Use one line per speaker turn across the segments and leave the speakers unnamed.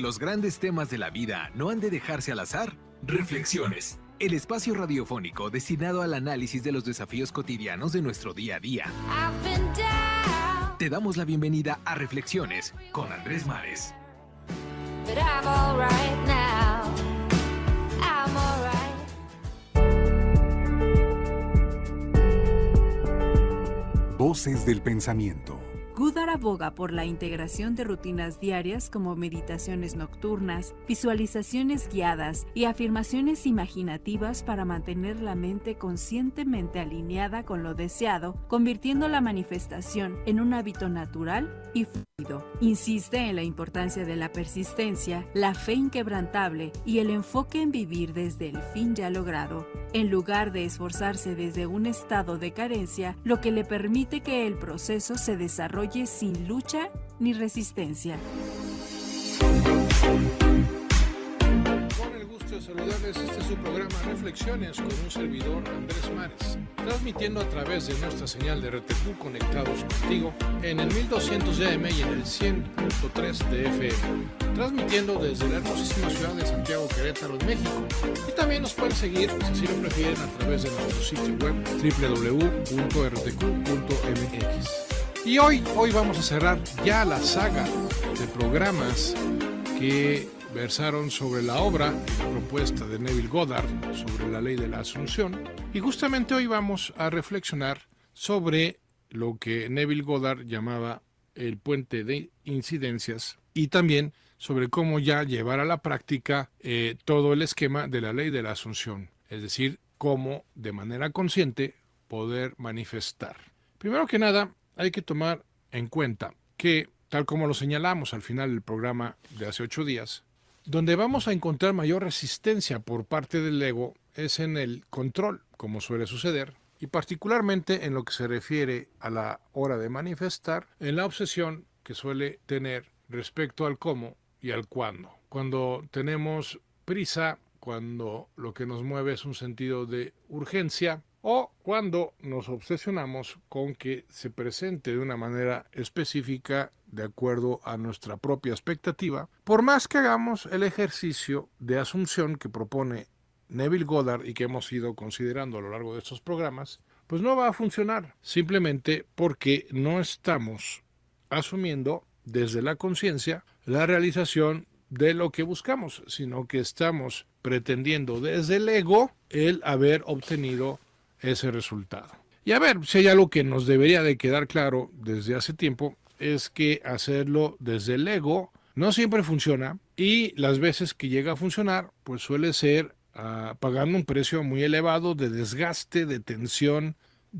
los grandes temas de la vida no han de dejarse al azar, Reflexiones, el espacio radiofónico destinado al análisis de los desafíos cotidianos de nuestro día a día. Te damos la bienvenida a Reflexiones con Andrés Mares.
Voces del pensamiento.
Goddard aboga por la integración de rutinas diarias como meditaciones nocturnas, visualizaciones guiadas y afirmaciones imaginativas para mantener la mente conscientemente alineada con lo deseado, convirtiendo la manifestación en un hábito natural y fluido. Insiste en la importancia de la persistencia, la fe inquebrantable y el enfoque en vivir desde el fin ya logrado, en lugar de esforzarse desde un estado de carencia, lo que le permite que el proceso se desarrolle sin lucha ni resistencia.
Con el gusto de saludarles, este es su programa Reflexiones con un servidor, Andrés Mares, transmitiendo a través de nuestra señal de RTQ conectados contigo en el 1200 de AM y en el 100.3 de FM, transmitiendo desde la hermosísima ciudad de Santiago, Querétaro, en México. Y también nos pueden seguir, si así lo prefieren, a través de nuestro sitio web www.rtq.mx. Y hoy vamos a cerrar ya la saga de programas que versaron sobre la obra y la propuesta de Neville Goddard sobre la ley de la asunción. Y justamente hoy vamos a reflexionar sobre lo que Neville Goddard llamaba el puente de incidencias y también sobre cómo ya llevar a la práctica todo el esquema de la ley de la asunción, es decir, cómo de manera consciente poder manifestar. Primero que nada, hay que tomar en cuenta que, tal como lo señalamos al final del programa de hace 8 días, donde vamos a encontrar mayor resistencia por parte del ego es en el control, como suele suceder, y particularmente en lo que se refiere a la hora de manifestar, en la obsesión que suele tener respecto al cómo y al cuándo. Cuando tenemos prisa, cuando lo que nos mueve es un sentido de urgencia, o cuando nos obsesionamos con que se presente de una manera específica de acuerdo a nuestra propia expectativa, por más que hagamos el ejercicio de asunción que propone Neville Goddard y que hemos ido considerando a lo largo de estos programas, pues no va a funcionar, simplemente porque no estamos asumiendo desde la conciencia la realización de lo que buscamos, sino que estamos pretendiendo desde el ego el haber obtenido ese resultado. Y a ver, si hay algo que nos debería de quedar claro desde hace tiempo, es que hacerlo desde el ego no siempre funciona, y las veces que llega a funcionar, pues suele ser pagando un precio muy elevado de desgaste, de tensión,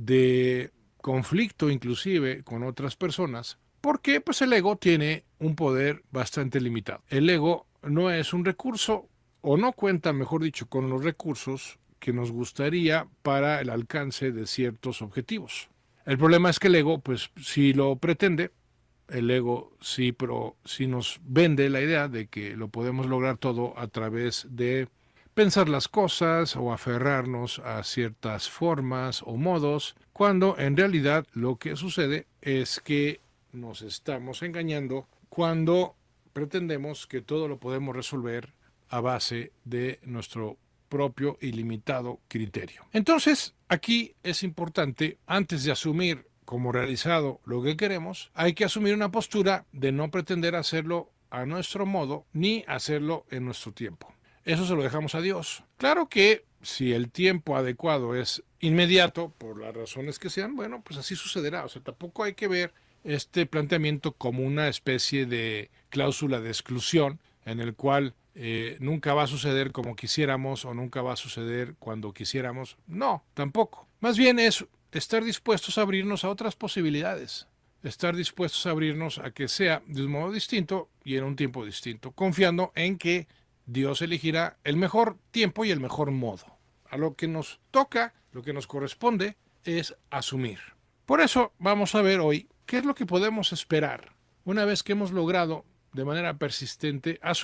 de conflicto inclusive con otras personas, porque pues el ego tiene un poder bastante limitado. El ego no es un recurso, o no cuenta, mejor dicho, con los recursos que nos gustaría para el alcance de ciertos objetivos. El problema es que el ego, pues sí lo pretende, el ego sí nos vende la idea de que lo podemos lograr todo a través de pensar las cosas o aferrarnos a ciertas formas o modos, cuando en realidad lo que sucede es que nos estamos engañando cuando pretendemos que todo lo podemos resolver a base de nuestro propio y limitado criterio. Entonces, aquí es importante, antes de asumir como realizado lo que queremos, hay que asumir una postura de no pretender hacerlo a nuestro modo ni hacerlo en nuestro tiempo. Eso se lo dejamos a Dios. Claro que si el tiempo adecuado es inmediato, por las razones que sean, bueno, pues así sucederá. O sea, tampoco hay que ver este planteamiento como una especie de cláusula de exclusión en el cual nunca va a suceder como quisiéramos o nunca va a suceder cuando quisiéramos. No, tampoco. Más bien es estar dispuestos a abrirnos a otras posibilidades, estar dispuestos a abrirnos a que sea de un modo distinto y en un tiempo distinto, confiando en que Dios elegirá el mejor tiempo y el mejor modo. A lo que nos toca, lo que nos corresponde, es asumir. Por eso vamos a ver hoy qué es lo que podemos esperar una vez que hemos logrado de manera persistente asumir